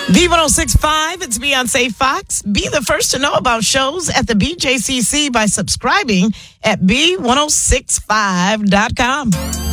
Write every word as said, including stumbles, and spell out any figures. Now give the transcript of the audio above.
B one oh six point five, it's Beyonce Fox. Be the first to know about shows at the B J C C by subscribing at B one oh six five dot com.